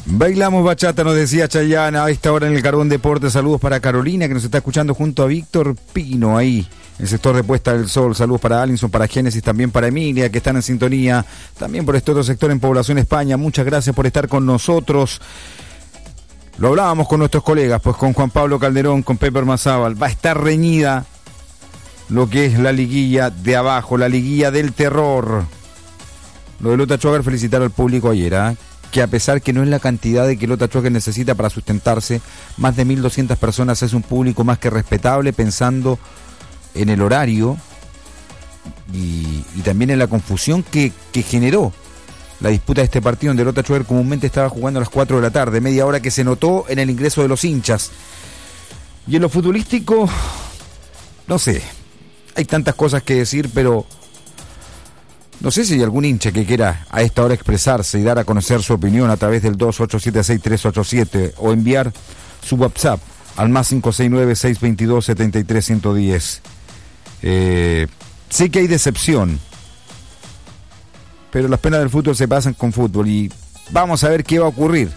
Bailamos bachata, nos decía Chayanne a esta hora en el Carbón Deportes. Saludos para Carolina, que nos está escuchando junto a Víctor Pino ahí en el sector de Puesta del Sol. Saludos para Alinson, para Génesis, también para Emilia, que están en sintonía, también por este otro sector en Población España. Muchas gracias por estar con nosotros. Lo hablábamos con nuestros colegas, pues con Juan Pablo Calderón, con Pepe Ormazábal. Va a estar reñida lo que es la liguilla de abajo, la liguilla del terror. Lo de Lota Schwager, felicitar al público ayer, que a pesar que no es la cantidad de que Lota Schwager necesita para sustentarse, más de 1.200 personas es un público más que respetable, pensando en el horario y también en la confusión que generó la disputa de este partido, donde Lota Schwager comúnmente estaba jugando a las 4 de la tarde, media hora que se notó en el ingreso de los hinchas. Y en lo futbolístico, no sé, hay tantas cosas que decir, pero no sé si hay algún hincha que quiera a esta hora expresarse y dar a conocer su opinión a través del 2876-387 o enviar su WhatsApp al más 569-622-73110. Sé que hay decepción, pero las penas del fútbol se pasan con fútbol y vamos a ver qué va a ocurrir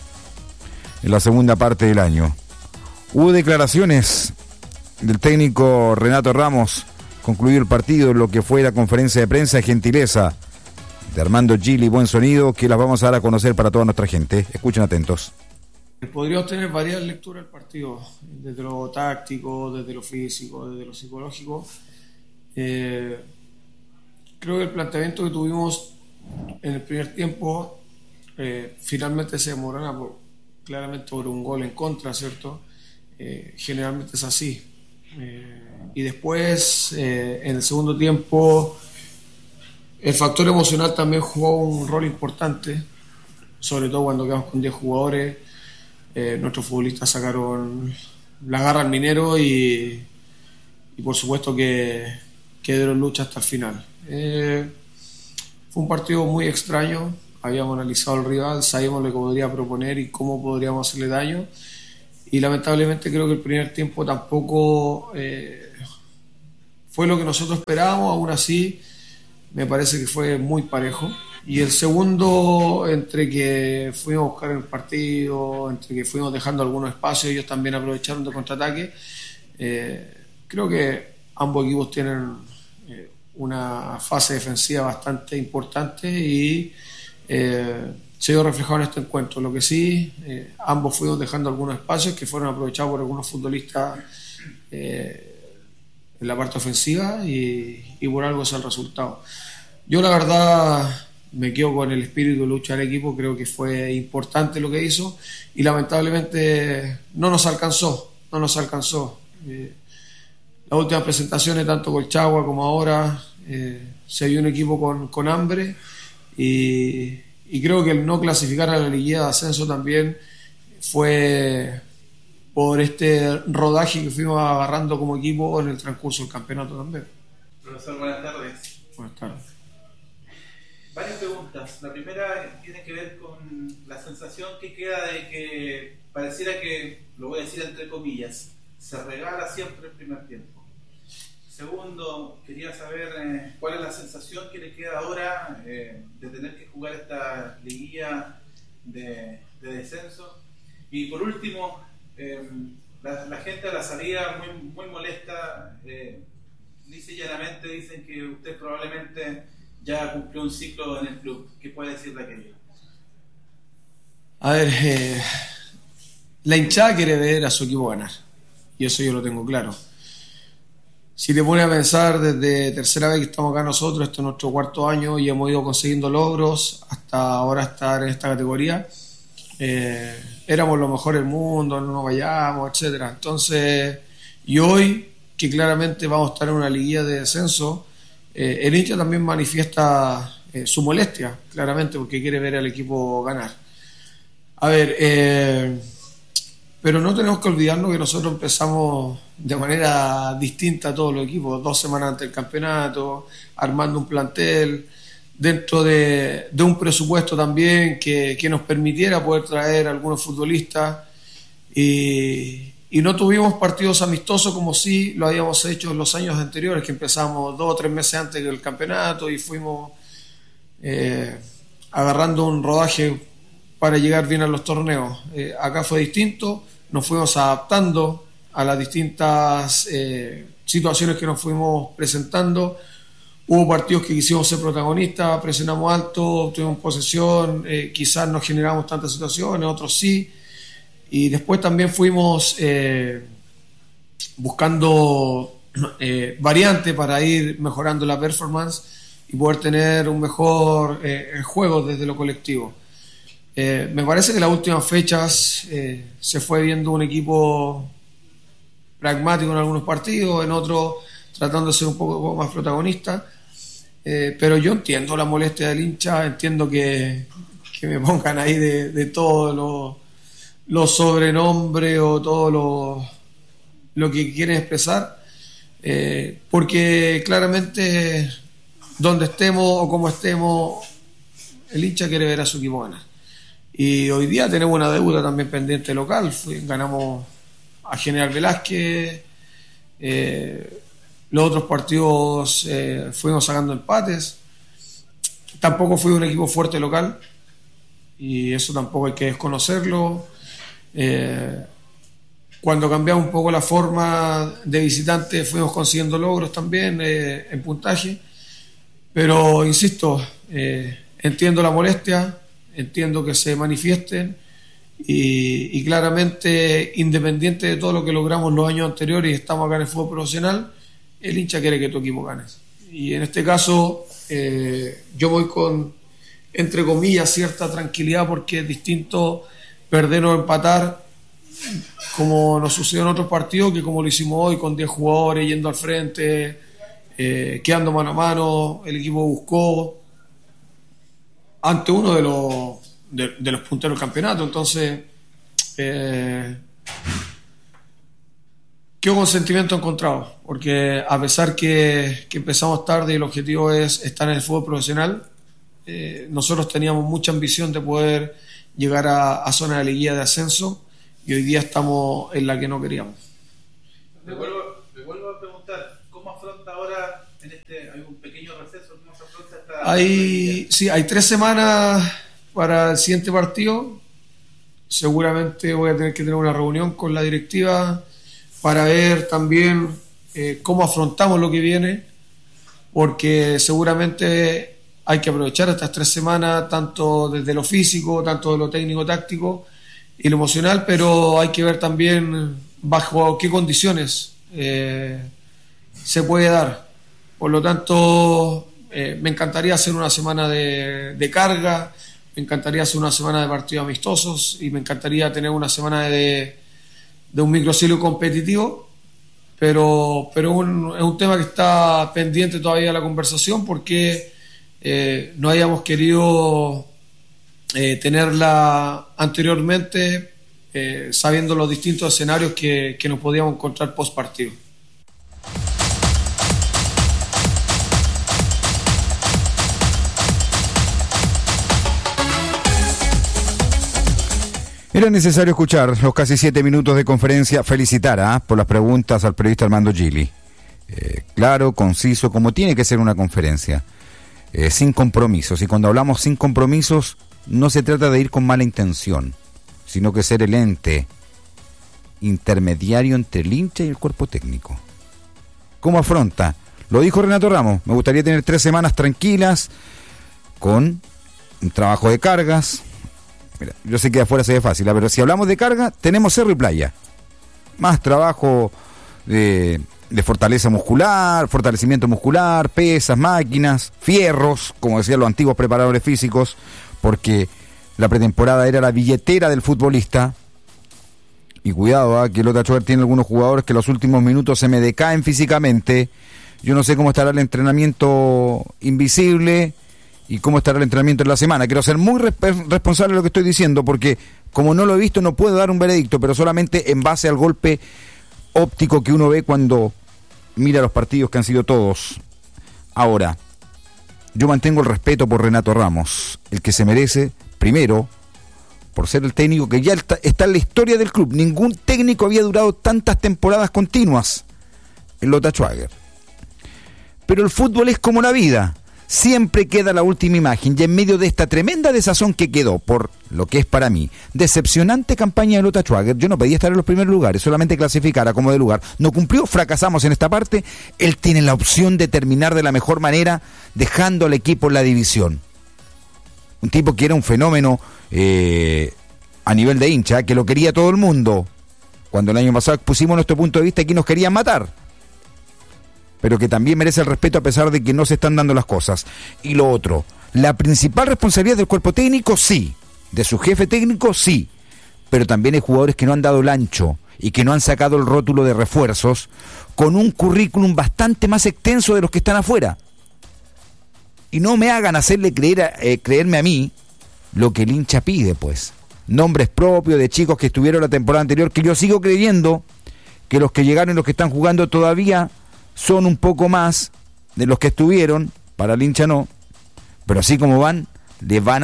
en la segunda parte del año. Hubo declaraciones del técnico Renato Ramos. Concluido el partido, lo que fue la conferencia de prensa, gentileza de Armando Gili, buen sonido, que las vamos a dar a conocer para toda nuestra gente. Escuchen atentos. Podríamos tener varias lecturas del partido, desde lo táctico, desde lo físico, desde lo psicológico. Creo que el planteamiento que tuvimos en el primer tiempo finalmente se demoraba claramente por un gol en contra, ¿cierto? Generalmente es así. Y después, en el segundo tiempo, el factor emocional también jugó un rol importante, sobre todo cuando quedamos con 10 jugadores. Nuestros futbolistas sacaron la garra al minero y por supuesto que dieron lucha hasta el final. Fue un partido muy extraño, habíamos analizado al rival, sabíamos lo que podría proponer y cómo podríamos hacerle daño. Y lamentablemente creo que el primer tiempo tampoco fue lo que nosotros esperábamos. Aún así me parece que fue muy parejo. Y el segundo, entre que fuimos a buscar el partido, entre que fuimos dejando algunos espacios, ellos también aprovecharon de contraataque. Creo que ambos equipos tienen una fase defensiva bastante importante y se vio reflejado en este encuentro. Lo que sí, ambos fuimos dejando algunos espacios que fueron aprovechados por algunos futbolistas en la parte ofensiva y por algo es el resultado. Yo la verdad me quedo con el espíritu de lucha del equipo, creo que fue importante lo que hizo y lamentablemente no nos alcanzó. Las últimas presentaciones, tanto Colchagua como ahora, se vio un equipo con hambre y creo que el no clasificar a la liguilla de ascenso también fue por este rodaje que fuimos agarrando como equipo en el transcurso del campeonato también. Profesor, buenas tardes. Buenas tardes. Varias preguntas. La primera tiene que ver con la sensación que queda de que pareciera que, lo voy a decir entre comillas, se regala siempre el primer tiempo. Segundo, quería saber cuál es la sensación que le queda ahora de tener que jugar esta liguilla de descenso. Y por último, la gente a la salida muy molesta, dice llanamente, dicen que usted probablemente ya cumplió un ciclo en el club. ¿Qué puede decir de aquello? A ver, la hinchada quiere ver a su equipo ganar y eso yo lo tengo claro. Si te pones a pensar, desde tercera vez que estamos acá nosotros, este es nuestro cuarto año y hemos ido consiguiendo logros hasta ahora estar en esta categoría. Éramos los mejores del mundo, no nos vayamos, etcétera. Entonces, y hoy, que claramente vamos a estar en una liguilla de descenso, el hincha también manifiesta su molestia, claramente, porque quiere ver al equipo ganar. A ver, pero no tenemos que olvidarnos que nosotros empezamos de manera distinta a todos los equipos, 2 semanas antes del campeonato, armando un plantel, dentro de un presupuesto también que nos permitiera poder traer algunos futbolistas y no tuvimos partidos amistosos como sí lo habíamos hecho en los años anteriores, que empezamos 2 o 3 meses antes del campeonato y fuimos agarrando un rodaje para llegar bien a los torneos. Acá fue distinto, nos fuimos adaptando a las distintas situaciones que nos fuimos presentando. Hubo partidos que quisimos ser protagonistas, presionamos alto, tuvimos posesión, quizás no generamos tantas situaciones, otros sí. Y después también fuimos buscando variantes para ir mejorando la performance y poder tener un mejor juego desde lo colectivo. Me parece que en las últimas fechas se fue viendo un equipo pragmático en algunos partidos, en otros tratando de ser un poco más protagonista, pero yo entiendo la molestia del hincha, entiendo que me pongan ahí de todos los sobrenombres o todo lo que quieren expresar, porque claramente donde estemos o como estemos, el hincha quiere ver a su equipo ganar. Y hoy día tenemos una deuda también pendiente local. Ganamos a General Velázquez, los otros partidos fuimos sacando empates. Tampoco fue un equipo fuerte local y eso tampoco hay que desconocerlo. Cuando cambiamos un poco la forma de visitante fuimos consiguiendo logros también en puntaje, pero insisto, entiendo la molestia, entiendo que se manifiesten y claramente, independiente de todo lo que logramos los años anteriores y estamos acá en el fútbol profesional, el hincha quiere que tu equipo gane. Y en este caso yo voy con, entre comillas, cierta tranquilidad, porque es distinto perder o empatar como nos sucedió en otros partidos que como lo hicimos hoy, con 10 jugadores yendo al frente, quedando mano a mano, el equipo buscó ante uno de los punteros del campeonato. Entonces quedo con sentimiento encontrado, porque a pesar que empezamos tarde y el objetivo es estar en el fútbol profesional, nosotros teníamos mucha ambición de poder llegar a zona de liguilla de ascenso y hoy día estamos en la que no queríamos. Me vuelvo a preguntar, ¿cómo afronta ahora hay un pequeño receso? ¿Cómo se afronta esta? Hay 3 semanas para el siguiente partido. Seguramente voy a tener que tener una reunión con la directiva para ver también cómo afrontamos lo que viene, porque seguramente hay que aprovechar estas 3 semanas, tanto desde lo físico, tanto de lo técnico-táctico y lo emocional, pero hay que ver también bajo qué condiciones se puede dar. Por lo tanto, me encantaría hacer una semana de carga, me encantaría hacer una semana de partidos amistosos y me encantaría tener una semana de un microciclo competitivo, pero es un tema que está pendiente todavía de la conversación, porque no hayamos querido tenerla anteriormente, sabiendo los distintos escenarios que nos podíamos encontrar post partido. Era necesario escuchar los casi 7 minutos de conferencia. Felicitar por las preguntas al periodista Armando Gili. Claro, conciso, como tiene que ser una conferencia. Sin compromisos. Y cuando hablamos sin compromisos, no se trata de ir con mala intención, sino que ser el ente intermediario entre el hincha y el cuerpo técnico. ¿Cómo afronta? Lo dijo Renato Ramos. Me gustaría tener 3 semanas tranquilas, con un trabajo de cargas. Mira, yo sé que de afuera se ve fácil, pero si hablamos de carga, tenemos cerro y playa. Más trabajo de fortaleza muscular, fortalecimiento muscular, pesas, máquinas, fierros, como decían los antiguos preparadores físicos, porque la pretemporada era la billetera del futbolista. Y cuidado, que el Otachuar tiene algunos jugadores que en los últimos minutos se me decaen físicamente. Yo no sé cómo estará el entrenamiento invisible y cómo estará el entrenamiento en la semana. Quiero ser muy responsable de lo que estoy diciendo, porque como no lo he visto no puedo dar un veredicto, pero solamente en base al golpe óptico que uno ve cuando mira los partidos, que han sido todos. Ahora, yo mantengo el respeto por Renato Ramos, el que se merece, primero, por ser el técnico que ya está en la historia del club. Ningún técnico había durado tantas temporadas continuas en Lota Schwager. Pero el fútbol es como la vida. siempre queda la última imagen, y en medio de esta tremenda desazón que quedó por lo que es para mí decepcionante campaña de Lota Schwager, yo no pedía estar en los primeros lugares, solamente clasificar a como de lugar, no cumplió, fracasamos en esta parte. Él tiene la opción de terminar de la mejor manera dejando al equipo en la división. Un tipo que era un fenómeno a nivel de hincha, que lo quería todo el mundo. Cuando el año pasado pusimos nuestro punto de vista, aquí nos querían matar, pero que también merece el respeto a pesar de que no se están dando las cosas. Y lo otro, la principal responsabilidad del cuerpo técnico, sí, de su jefe técnico, sí, pero también hay jugadores que no han dado el ancho y que no han sacado el rótulo de refuerzos con un currículum bastante más extenso de los que están afuera. Y no me hagan hacerle creerme a mí lo que el hincha pide, pues. Nombres propios de chicos que estuvieron la temporada anterior, que yo sigo creyendo que los que llegaron y los que están jugando todavía son un poco más de los que estuvieron, para el hincha no, pero así como van, le van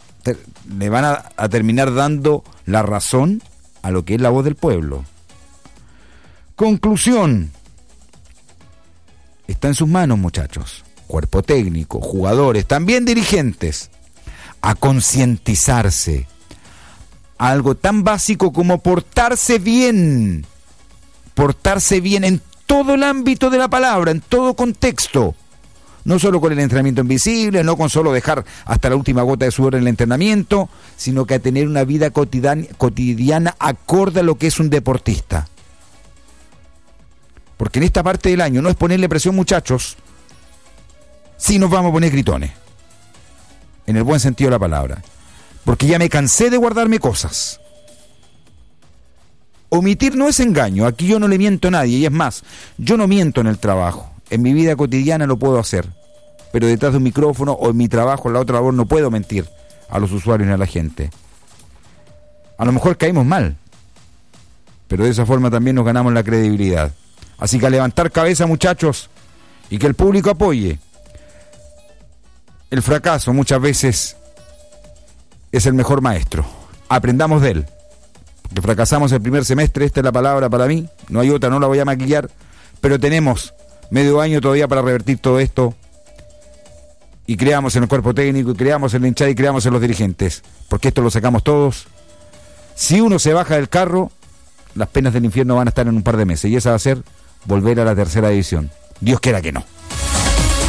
a terminar dando la razón a lo que es la voz del pueblo. Conclusión, está en sus manos, muchachos, cuerpo técnico, jugadores, también dirigentes, a concientizarse. Algo tan básico como portarse bien en todo el ámbito de la palabra, en todo contexto. No solo con el entrenamiento invisible, no con solo dejar hasta la última gota de sudor en el entrenamiento, sino que a tener una vida cotidiana acorde a lo que es un deportista. Porque en esta parte del año no es ponerle presión, muchachos, si nos vamos a poner gritones, en el buen sentido de la palabra. Porque ya me cansé de guardarme cosas. Omitir no es engaño, aquí yo no le miento a nadie, y es más, yo no miento en el trabajo, en mi vida cotidiana lo puedo hacer, pero detrás de un micrófono o en mi trabajo, en la otra labor, no puedo mentir a los usuarios ni a la gente. A lo mejor caímos mal, pero de esa forma también nos ganamos la credibilidad. Así que a levantar cabeza, muchachos, y que el público apoye. El fracaso muchas veces es el mejor maestro. Aprendamos de él. Que fracasamos el primer semestre, esta es la palabra para mí, no hay otra, no la voy a maquillar, pero tenemos medio año todavía para revertir todo esto, y creamos en el cuerpo técnico, y creamos en la hinchada, y creamos en los dirigentes, porque esto lo sacamos todos. Si uno se baja del carro, las penas del infierno van a estar en un par de meses, y esa va a ser volver a la tercera división. Dios quiera que no.